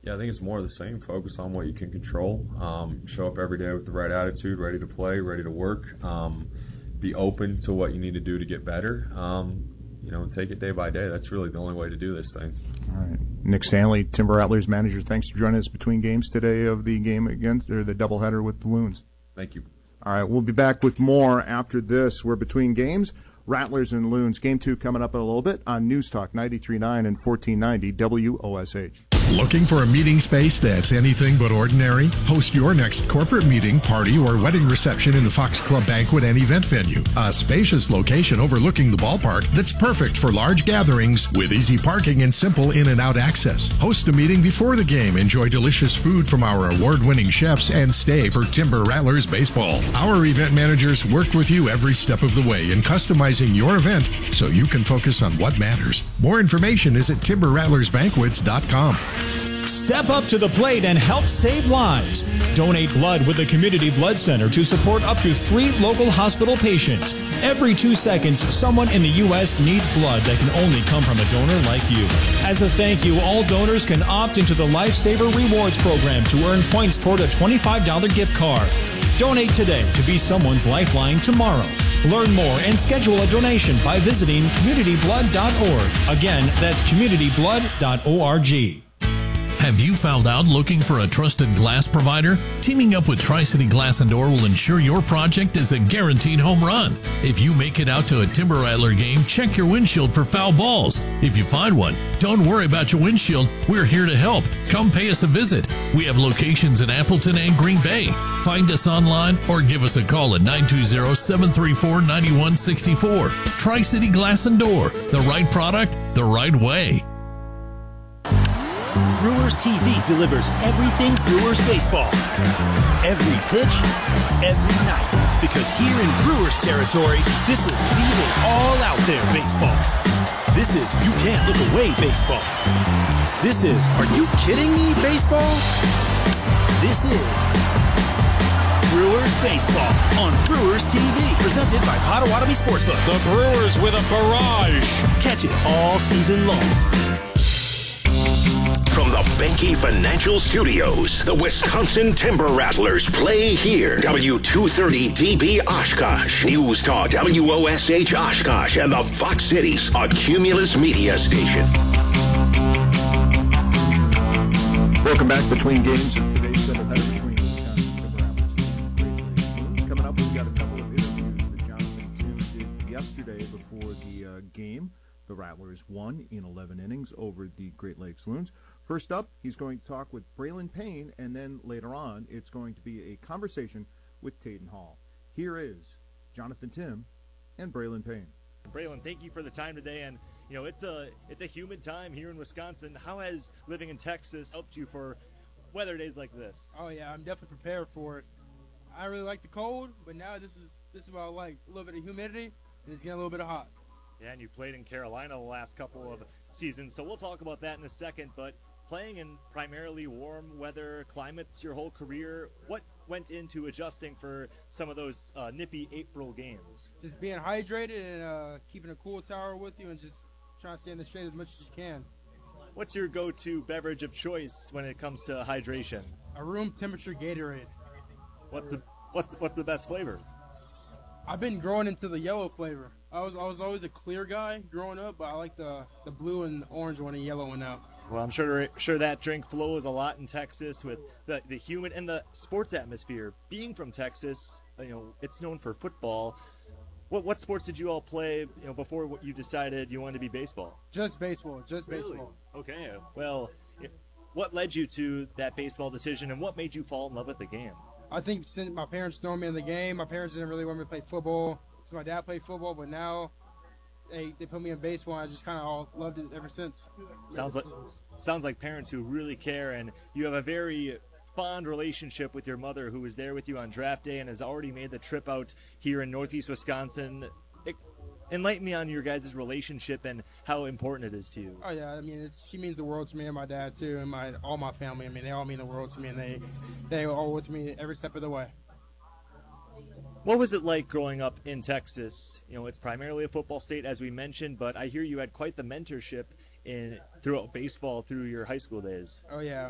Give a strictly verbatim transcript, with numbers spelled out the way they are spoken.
Yeah, I think it's more of the same. Focus on what you can control. Um, show up every day with the right attitude, ready to play, ready to work. Um, be open to what you need to do to get better. Um, you know, take it day by day. That's really the only way to do this thing. All right. Nick Stanley, Timber Rattlers manager, thanks for joining us between games today of the game against, or the doubleheader with the Loons. Thank you. All right, we'll be back with more after this. We're between games. Rattlers and Loons. Game two coming up in a little bit on News Talk ninety-three point nine and fourteen ninety W O S H. Looking for a meeting space that's anything but ordinary? Host your next corporate meeting, party, or wedding reception in the Fox Club Banquet and Event Venue. A spacious location overlooking the ballpark that's perfect for large gatherings with easy parking and simple in and out access. Host a meeting before the game, enjoy delicious food from our award-winning chefs, and stay for Timber Rattlers baseball. Our event managers work with you every step of the way in customizing your event so you can focus on what matters. More information is at timber rattlers banquets dot com. Step up to the plate and help save lives. Donate blood with the Community Blood Center to support up to three local hospital patients. Every two seconds, someone in the U S needs blood that can only come from a donor like you. As a thank you, all donors can opt into the Lifesaver Rewards program to earn points toward a twenty-five dollars gift card. Donate today to be someone's lifeline tomorrow. Learn more and schedule a donation by visiting community blood dot org. Again, that's community blood dot org. Have you found out looking for a trusted glass provider? Teaming up with Tri-City Glass and Door will ensure your project is a guaranteed home run. If you make it out to a Timber Rattler game, check your windshield for foul balls. If you find one, don't worry about your windshield. We're here to help. Come pay us a visit. We have locations in Appleton and Green Bay. Find us online or give us a call at nine two zero, seven three four, nine one six four. Tri-City Glass and Door. The right product, the right way. Brewers T V delivers everything Brewers baseball. Every pitch, every night. Because here in Brewers territory, this is leave it all out there baseball. This is you can't look away baseball. This is are you kidding me baseball? This is Brewers baseball on Brewers T V. Presented by Potawatomi Sportsbook. The Brewers with a barrage. Catch it all season long. From the Benke Financial Studios, the Wisconsin Timber Rattlers play here. W two thirty D B Oshkosh, News Talk W O S H Oshkosh, and the Fox Cities, a Cumulus Media station. Welcome back between games of today's doubleheader between Wisconsin Timber Rattlers and Great Lakes Loons. Coming up, we've got a couple of interviews that Jonathan Tim did yesterday before the uh, game. The Rattlers won in eleven innings over the Great Lakes Loons. First up, he's going to talk with Braylon Payne, and then later on, it's going to be a conversation with Tayden Hall. Here is Jonathan Tim and Braylon Payne. Braylon, thank you for the time today, and you know it's a it's a humid time here in Wisconsin. How has living in Texas helped you for weather days like this? Oh yeah, I'm definitely prepared for it. I really like the cold, but now this is this is what I like. A little bit of humidity, and it's getting a little bit of hot. Yeah, and you played in Carolina the last couple of seasons, so we'll talk about that in a second. But playing in primarily warm weather climates your whole career, what went into adjusting for some of those uh, nippy April games? Just being hydrated and uh, keeping a cool tower with you and just trying to stay in the shade as much as you can. What's your go-to beverage of choice when it comes to hydration? A room temperature Gatorade. What's the what's the, what's the best flavor? I've been growing into the yellow flavor. I was I was always a clear guy growing up, but I like the, the blue and orange one and yellow one now. Well, I'm sure sure that drink flows a lot in Texas with the, the humid and the sports atmosphere. Being from Texas, you know, it's known for football. What what sports did you all play, you know, before what you decided you wanted to be baseball? Just baseball, just really? baseball. Okay. Well, what led you to that baseball decision, and what made you fall in love with the game? I think since my parents threw me in the game, my parents didn't really want me to play football. So my dad played football, but now they they put me in baseball, and I just kind of all loved it ever since. Sounds like sounds like parents who really care, and you have a very fond relationship with your mother, who was there with you on draft day and has already made the trip out here in Northeast Wisconsin. It, enlighten me on your guys' relationship and how important it is to you. Oh yeah, I mean it's, she means the world to me and my dad too, and my all my family. I mean they all mean the world to me, and they they are all with me every step of the way. What was it like growing up in Texas? You know, it's primarily a football state, as we mentioned, but I hear you had quite the mentorship in throughout baseball through your high school days. Oh yeah,